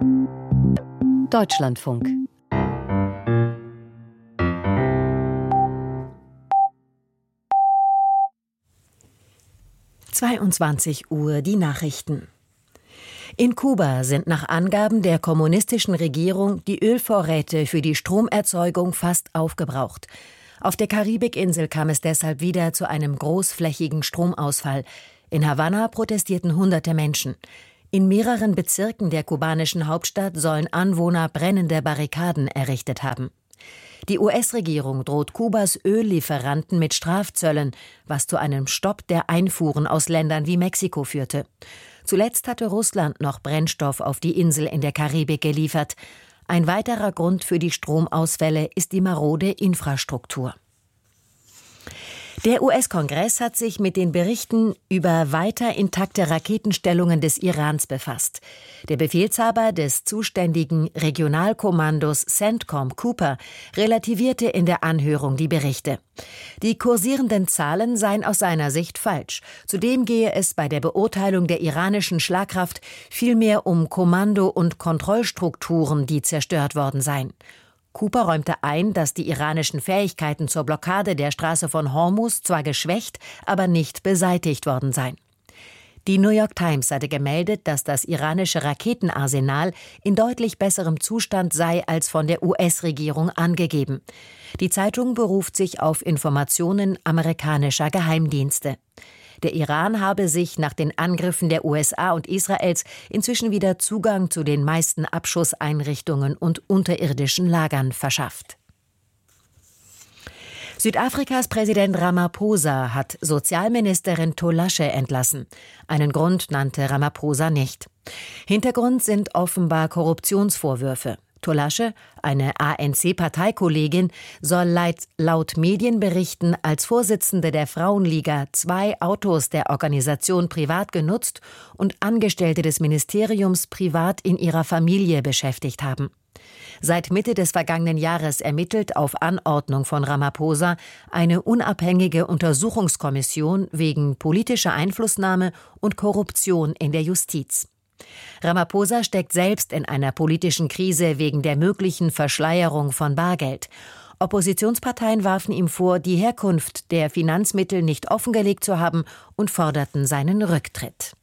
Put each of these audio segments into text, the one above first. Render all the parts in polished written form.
Deutschlandfunk. Uhr die Nachrichten. In Kuba sind nach Angaben der kommunistischen Regierung die Ölvorräte für die Stromerzeugung fast aufgebraucht. Auf der Karibikinsel kam es deshalb wieder zu einem großflächigen Stromausfall. In Havanna protestierten hunderte Menschen. In mehreren Bezirken der kubanischen Hauptstadt sollen Anwohner brennende Barrikaden errichtet haben. Die US-Regierung droht Kubas Öllieferanten mit Strafzöllen, was zu einem Stopp der Einfuhren aus Ländern wie Mexiko führte. Zuletzt hatte Russland noch Brennstoff auf die Insel in der Karibik geliefert. Ein weiterer Grund für die Stromausfälle ist die marode Infrastruktur. Der US-Kongress hat sich mit den Berichten über weiter intakte Raketenstellungen des Irans befasst. Der Befehlshaber des zuständigen Regionalkommandos CENTCOM, Cooper, relativierte in der Anhörung die Berichte. Die kursierenden Zahlen seien aus seiner Sicht falsch. Zudem gehe es bei der Beurteilung der iranischen Schlagkraft vielmehr um Kommando- und Kontrollstrukturen, die zerstört worden seien. Cooper räumte ein, dass die iranischen Fähigkeiten zur Blockade der Straße von Hormuz zwar geschwächt, aber nicht beseitigt worden seien. Die New York Times hatte gemeldet, dass das iranische Raketenarsenal in deutlich besserem Zustand sei als von der US-Regierung angegeben. Die Zeitung beruft sich auf Informationen amerikanischer Geheimdienste. Der Iran habe sich nach den Angriffen der USA und Israels inzwischen wieder Zugang zu den meisten Abschusseinrichtungen und unterirdischen Lagern verschafft. Südafrikas Präsident Ramaphosa hat Sozialministerin Tolashe entlassen. Einen Grund nannte Ramaphosa nicht. Hintergrund sind offenbar Korruptionsvorwürfe. Tolashe, eine ANC-Parteikollegin, soll laut Medienberichten als Vorsitzende der Frauenliga 2 Autos der Organisation privat genutzt und Angestellte des Ministeriums privat in ihrer Familie beschäftigt haben. Seit Mitte des vergangenen Jahres ermittelt auf Anordnung von Ramaphosa eine unabhängige Untersuchungskommission wegen politischer Einflussnahme und Korruption in der Justiz. Ramaphosa steckt selbst in einer politischen Krise wegen der möglichen Verschleierung von Bargeld. Oppositionsparteien warfen ihm vor, die Herkunft der Finanzmittel nicht offengelegt zu haben und forderten seinen Rücktritt.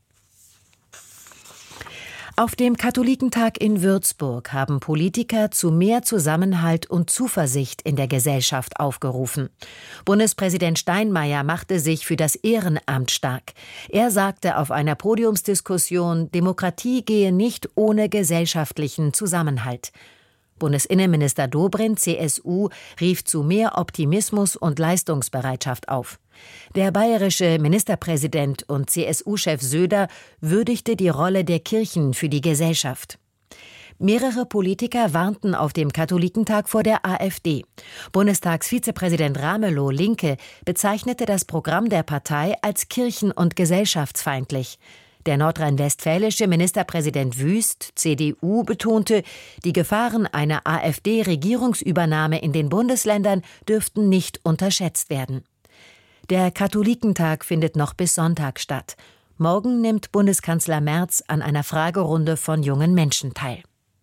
Auf dem Katholikentag in Würzburg haben Politiker zu mehr Zusammenhalt und Zuversicht in der Gesellschaft aufgerufen. Bundespräsident Steinmeier machte sich für das Ehrenamt stark. Er sagte auf einer Podiumsdiskussion, Demokratie gehe nicht ohne gesellschaftlichen Zusammenhalt. Bundesinnenminister Dobrindt, CSU, rief zu mehr Optimismus und Leistungsbereitschaft auf. Der bayerische Ministerpräsident und CSU-Chef Söder würdigte die Rolle der Kirchen für die Gesellschaft. Mehrere Politiker warnten auf dem Katholikentag vor der AfD. Bundestagsvizepräsident Ramelow, Linke, bezeichnete das Programm der Partei als kirchen- und gesellschaftsfeindlich. Der nordrhein-westfälische Ministerpräsident Wüst, CDU, betonte, die Gefahren einer AfD-Regierungsübernahme in den Bundesländern dürften nicht unterschätzt werden. Der Katholikentag findet noch bis Sonntag statt. Morgen nimmt Bundeskanzler Merz an einer Fragerunde von jungen Menschen teil.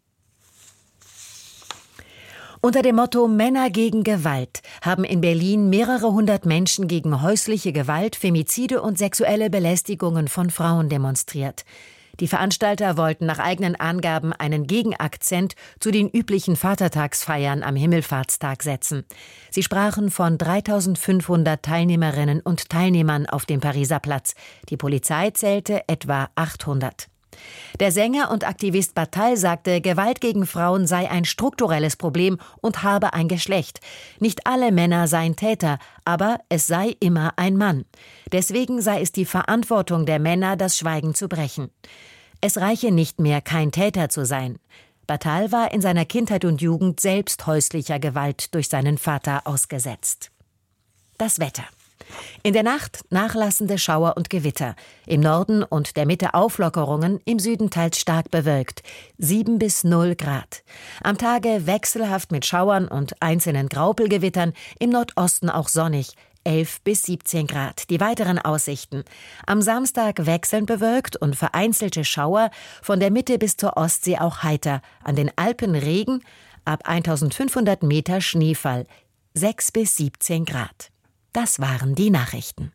Unter dem Motto Männer gegen Gewalt haben in Berlin mehrere hundert Menschen gegen häusliche Gewalt, Femizide und sexuelle Belästigungen von Frauen demonstriert. Die Veranstalter wollten nach eigenen Angaben einen Gegenakzent zu den üblichen Vatertagsfeiern am Himmelfahrtstag setzen. Sie sprachen von 3.500 Teilnehmerinnen und Teilnehmern auf dem Pariser Platz. Die Polizei zählte etwa 800. Der Sänger und Aktivist Batal sagte, Gewalt gegen Frauen sei ein strukturelles Problem und habe ein Geschlecht. Nicht alle Männer seien Täter, aber es sei immer ein Mann. Deswegen sei es die Verantwortung der Männer, das Schweigen zu brechen. Es reiche nicht mehr, kein Täter zu sein. Batal war in seiner Kindheit und Jugend selbst häuslicher Gewalt durch seinen Vater ausgesetzt. Das Wetter. In der Nacht nachlassende Schauer und Gewitter. Im Norden und der Mitte Auflockerungen, im Süden teils stark bewölkt. 7 bis 0 Grad. Am Tage wechselhaft mit Schauern und einzelnen Graupelgewittern, im Nordosten auch sonnig. 11 bis 17 Grad. Die weiteren Aussichten: Am Samstag wechselnd bewölkt und vereinzelte Schauer, von der Mitte bis zur Ostsee auch heiter. An den Alpen Regen, ab 1500 Meter Schneefall, 6 bis 17 Grad. Das waren die Nachrichten.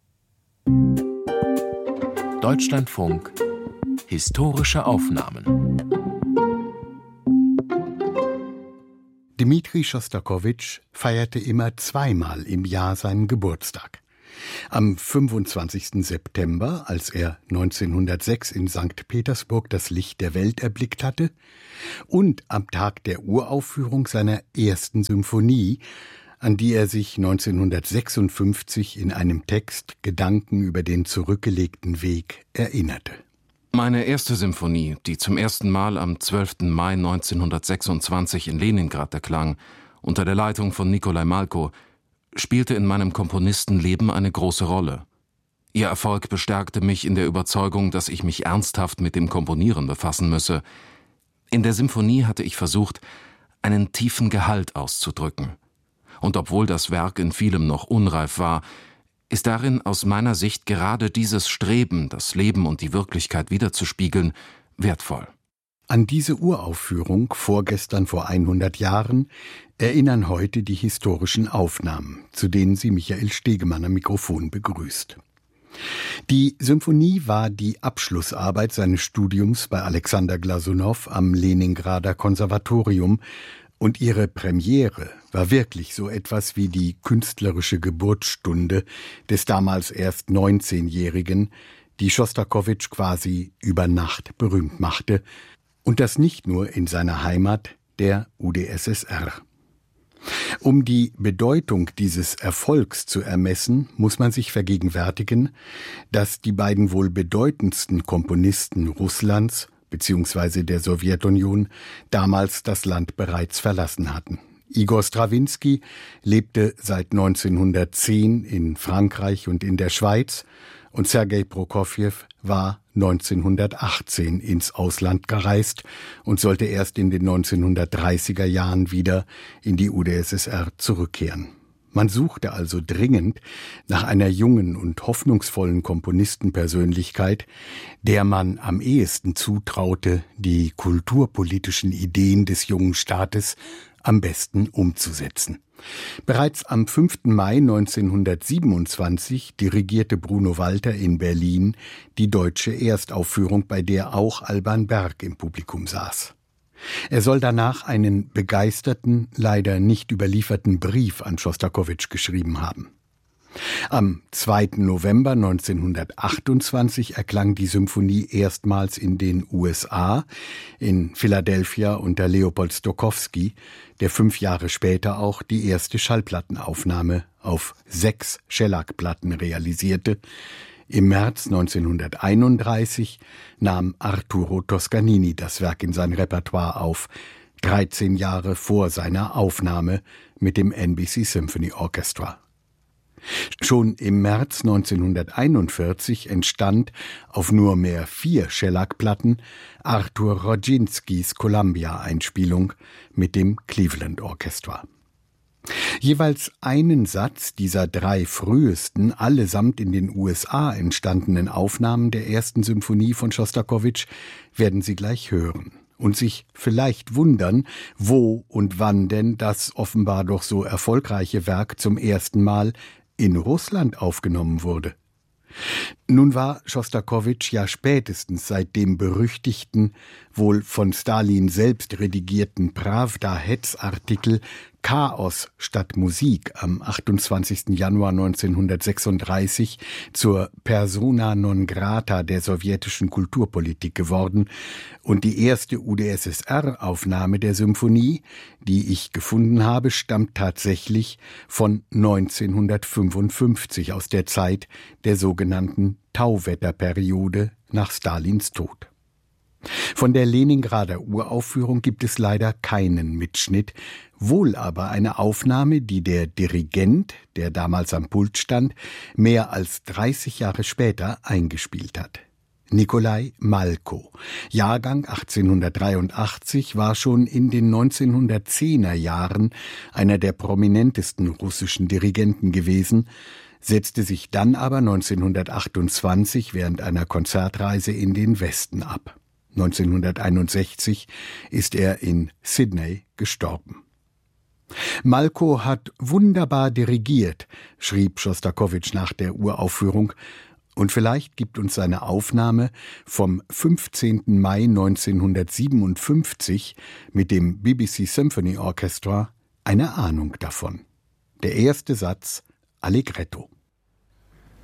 Deutschlandfunk Historische Aufnahmen. Dmitri Schostakowitsch feierte immer zweimal im Jahr seinen Geburtstag. Am 25. September, als er 1906 in St. Petersburg das Licht der Welt erblickt hatte, und am Tag der Uraufführung seiner ersten Symphonie, an die er sich 1956 in einem Text Gedanken über den zurückgelegten Weg erinnerte. Meine erste Symphonie, die zum ersten Mal am 12. Mai 1926 in Leningrad erklang, unter der Leitung von Nikolai Malko, spielte in meinem Komponistenleben eine große Rolle. Ihr Erfolg bestärkte mich in der Überzeugung, dass ich mich ernsthaft mit dem Komponieren befassen müsse. In der Symphonie hatte ich versucht, einen tiefen Gehalt auszudrücken. Und obwohl das Werk in vielem noch unreif war, ist darin aus meiner Sicht gerade dieses Streben, das Leben und die Wirklichkeit wiederzuspiegeln, wertvoll. An diese Uraufführung, vorgestern vor 100 Jahren, erinnern heute die historischen Aufnahmen, zu denen sie Michael Stegemann am Mikrofon begrüßt. Die Symphonie war die Abschlussarbeit seines Studiums bei Alexander Glasunow am Leningrader Konservatorium, und ihre Premiere war wirklich so etwas wie die künstlerische Geburtsstunde des damals erst 19-Jährigen, die Schostakowitsch quasi über Nacht berühmt machte, und das nicht nur in seiner Heimat, der UdSSR. Um die Bedeutung dieses Erfolgs zu ermessen, muss man sich vergegenwärtigen, dass die beiden wohl bedeutendsten Komponisten Russlands bzw. der Sowjetunion damals das Land bereits verlassen hatten. Igor Strawinski lebte seit 1910 in Frankreich und in der Schweiz und Sergei Prokofjew war 1918 ins Ausland gereist und sollte erst in den 1930er Jahren wieder in die UdSSR zurückkehren. Man suchte also dringend nach einer jungen und hoffnungsvollen Komponistenpersönlichkeit, der man am ehesten zutraute, die kulturpolitischen Ideen des jungen Staates am besten umzusetzen. Bereits am 5. Mai 1927 dirigierte Bruno Walter in Berlin die deutsche Erstaufführung, bei der auch Alban Berg im Publikum saß. Er soll danach einen begeisterten, leider nicht überlieferten Brief an Schostakowitsch geschrieben haben. Am 2. November 1928 erklang die Symphonie erstmals in den USA, in Philadelphia unter Leopold Stokowski, der 5 Jahre später auch die erste Schallplattenaufnahme auf 6 Schellackplatten realisierte. Im März 1931 nahm Arturo Toscanini das Werk in sein Repertoire auf, 13 Jahre vor seiner Aufnahme mit dem NBC Symphony Orchestra. Schon im März 1941 entstand auf nur mehr 4 Schellackplatten Artur Rodzinskis Columbia-Einspielung mit dem Cleveland Orchestra. Jeweils einen Satz dieser 3 frühesten, allesamt in den USA entstandenen Aufnahmen der ersten Symphonie von Schostakowitsch werden Sie gleich hören und sich vielleicht wundern, wo und wann denn das offenbar doch so erfolgreiche Werk zum ersten Mal in Russland aufgenommen wurde. Nun war Schostakowitsch ja spätestens seit dem berüchtigten, wohl von Stalin selbst redigierten Pravda-Hetzartikel Chaos statt Musik am 28. Januar 1936 zur Persona non grata der sowjetischen Kulturpolitik geworden und die erste UdSSR-Aufnahme der Symphonie, die ich gefunden habe, stammt tatsächlich von 1955 aus der Zeit der sogenannten Tauwetterperiode nach Stalins Tod. Von der Leningrader Uraufführung gibt es leider keinen Mitschnitt, wohl aber eine Aufnahme, die der Dirigent, der damals am Pult stand, mehr als 30 Jahre später eingespielt hat. Nikolai Malko, Jahrgang 1883, war schon in den 1910er Jahren einer der prominentesten russischen Dirigenten gewesen, setzte sich dann aber 1928 während einer Konzertreise in den Westen ab. 1961 ist er in Sydney gestorben. Malko hat wunderbar dirigiert, schrieb Schostakowitsch nach der Uraufführung, und vielleicht gibt uns seine Aufnahme vom 15. Mai 1957 mit dem BBC Symphony Orchestra eine Ahnung davon. Der erste Satz Allegretto.